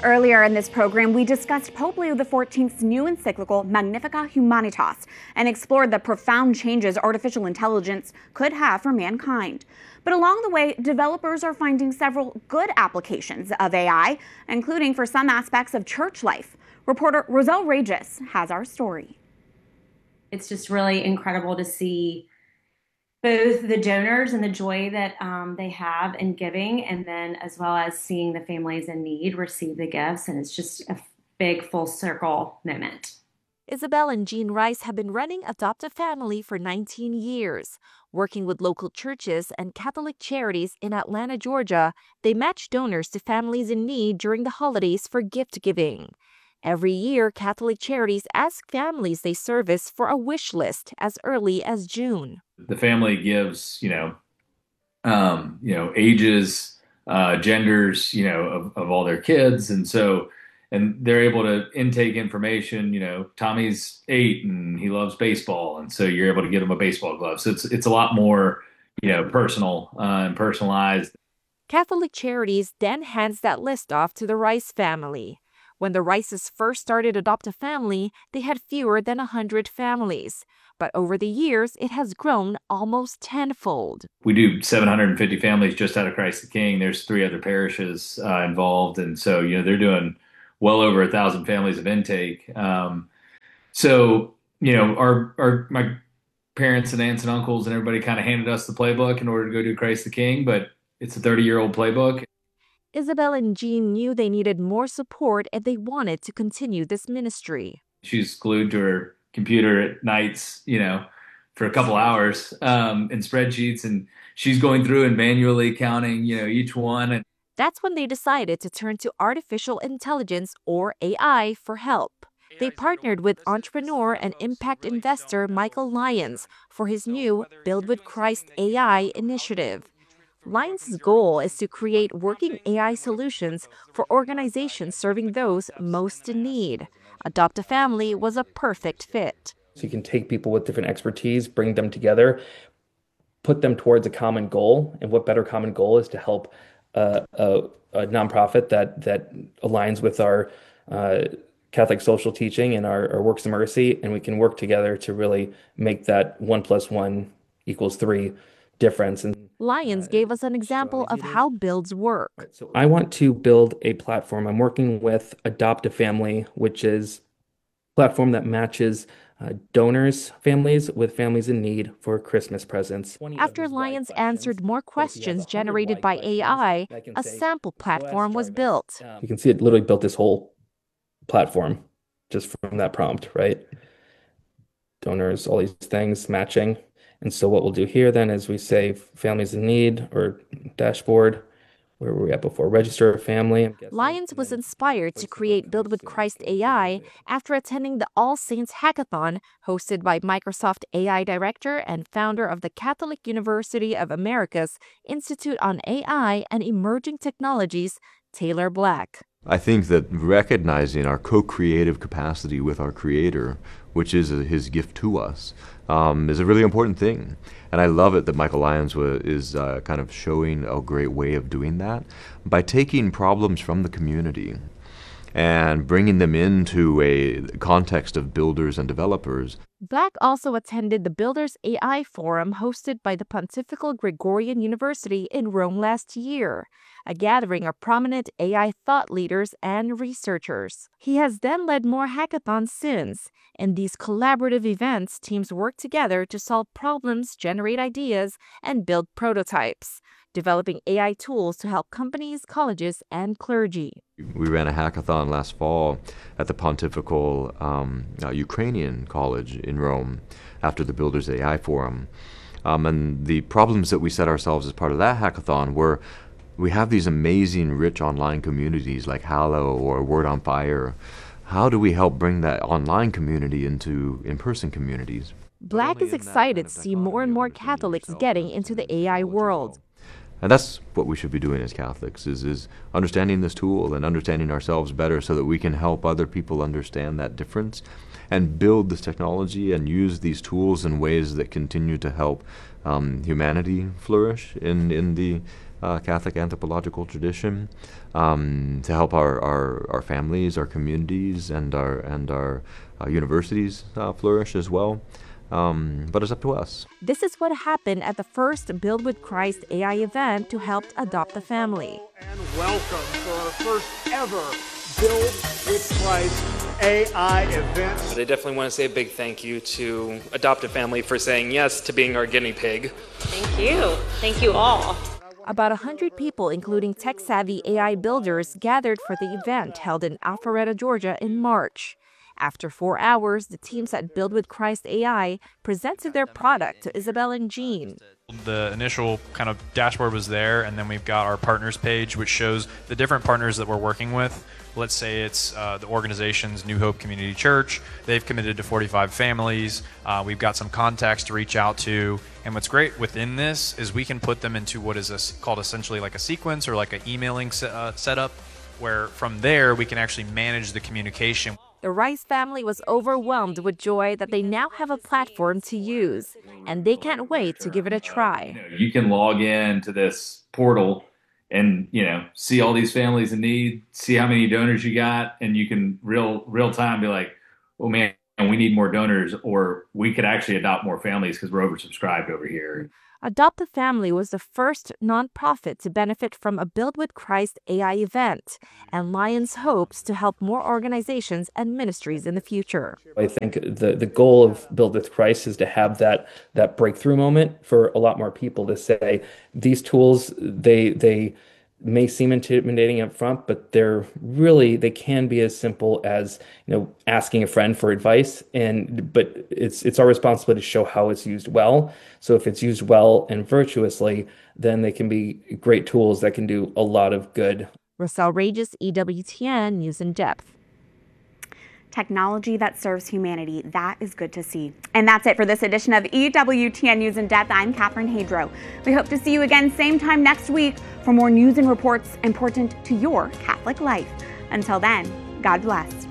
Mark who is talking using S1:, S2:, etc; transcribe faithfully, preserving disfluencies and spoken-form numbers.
S1: Earlier in this program, we discussed Pope Leo the fourteenth's new encyclical, Magnificat Humanitas, and explored the profound changes artificial intelligence could have for mankind. But along the way, developers are finding several good applications of A I, including for some aspects of church life. Reporter Roselle Regis has our story.
S2: It's just really incredible to see both the donors and the joy that um, they have in giving, and then as well as seeing the families in need receive the gifts. And it's just a big full circle moment.
S3: Isabel and Jean Rice have been running Adopt a Family for nineteen years. Working with local churches and Catholic charities in Atlanta, Georgia, they match donors to families in need during the holidays for gift giving. Every year, Catholic charities ask families they service for a wish list as early as June.
S4: The family gives, you know, um, you know, ages, uh, genders, you know, of, of all their kids. And so, and they're able to intake information, you know, Tommy's eight and he loves baseball. And so you're able to get him a baseball glove. So it's, it's a lot more, you know, personal uh, and personalized.
S3: Catholic charities then hands that list off to the Rice family. When the Rices first started Adopt a Family, they had fewer than one hundred families. But over the years, it has grown almost tenfold.
S4: We do seven hundred fifty families just out of Christ the King. There's three other parishes uh, involved. And so, you know, they're doing well over a thousand families of intake. Um, so, you know, our, our, my parents and aunts and uncles and everybody kind of handed us the playbook in order to go do Christ the King, but it's a thirty year old playbook.
S3: Isabel and Jean knew they needed more support if they wanted to continue this ministry.
S4: She's glued to her computer at nights, you know, for a couple hours um, in spreadsheets, and she's going through and manually counting, you know, each one. And
S3: that's when they decided to turn to artificial intelligence, or A I, for help. They partnered with entrepreneur and impact investor Michael Lyons for his new Build with Christ A I initiative. Lyons' goal is to create working A I solutions for organizations serving those most in need. Adopt a Family was a perfect fit.
S5: So you can take people with different expertise, bring them together, put them towards a common goal. And what better common goal is to help uh, a, a nonprofit that that aligns with our uh, Catholic social teaching and our, our works of mercy, and we can work together to really make that one plus one equals three difference. And
S3: Lyons gave us an example of how builds work.
S5: So I want to build a platform. I'm working with Adopt a Family, which is a platform that matches uh, donors' families with families in need for Christmas presents.
S3: After Lyons answered more questions generated by A I, a sample platform was built.
S5: You can see it literally built this whole platform just from that prompt, right? Donors, all these things, matching. And so what we'll do here then is we say families in need, or dashboard. Where were we at before? Register a family.
S3: Lyons was inspired to create Build with Christ A I after attending the All Saints Hackathon hosted by Microsoft A I Director and founder of the Catholic University of America's Institute on A I and Emerging Technologies, Taylor Black.
S6: I think that recognizing our co-creative capacity with our Creator, which is His gift to us, um, is a really important thing. And I love it that Michael Lyons wa- is uh, kind of showing a great way of doing that by taking problems from the community and bringing them into a context of builders and developers.
S3: Black also attended the Builders A I Forum hosted by the Pontifical Gregorian University in Rome last year, a gathering of prominent A I thought leaders and researchers. He has then led more hackathons since. In these collaborative events, teams work together to solve problems, generate ideas, and build prototypes, developing A I tools to help companies, colleges, and clergy.
S6: We ran a hackathon last fall at the Pontifical um, uh, Ukrainian College in Rome after the Builders A I Forum. Um, and the problems that we set ourselves as part of that hackathon were we have these amazing, rich online communities like Hallow or Word on Fire. How do we help bring that online community into in-person communities?
S3: Black is excited to see more and more Catholics getting into the A I world.
S6: And that's what we should be doing as Catholics, is, is understanding this tool and understanding ourselves better so that we can help other people understand that difference and build this technology and use these tools in ways that continue to help um, humanity flourish in, in the uh, Catholic anthropological tradition, um, to help our, our, our families, our communities, and our and our uh, universities uh, flourish as well. Um, but it's up to us.
S3: This is what happened at the first Build with Christ A I event to help adopt a family.
S7: And welcome for our first ever Build with Christ A I event.
S8: I definitely want to say a big thank you to Adopt a Family for saying yes to being our guinea pig.
S9: Thank you. Thank you all.
S3: About one hundred people, including tech-savvy A I builders, gathered for the event held in Alpharetta, Georgia in March. After four hours, the teams at Build with Christ A I presented their product to Isabel and Jean.
S10: The initial kind of dashboard was there, and then we've got our partners page, which shows the different partners that we're working with. Let's say it's uh, the organization's New Hope Community Church. They've committed to forty-five families. Uh, we've got some contacts to reach out to. And what's great within this is we can put them into what is a, called essentially like a sequence or like an emailing se- uh, setup, where from there we can actually manage the communication.
S3: The Rice family was overwhelmed with joy that they now have a platform to use, and they can't wait to give it a try.
S4: You know, you can log in to this portal and, you know, see all these families in need, see how many donors you got, and you can real real time be like, oh man, we need more donors, or we could actually adopt more families because we're oversubscribed over here.
S3: Adopt a Family was the first nonprofit to benefit from a Build with Christ A I event, and Lions hopes to help more organizations and ministries in the future.
S5: I think the, the goal of Build with Christ is to have that that breakthrough moment for a lot more people to say, these tools, they they may seem intimidating up front, but they're really, they can be as simple as, you know, asking a friend for advice. And but it's it's our responsibility to show how it's used well. So if it's used well and virtuously, then they can be great tools that can do a lot of good.
S3: Roselle Regis, E W T N News in Depth.
S1: Technology that serves humanity. That is good to see. And that's it for this edition of E W T N News in Depth. I'm Catherine Hadro. We hope to see you again same time next week for more news and reports important to your Catholic life. Until then, God bless.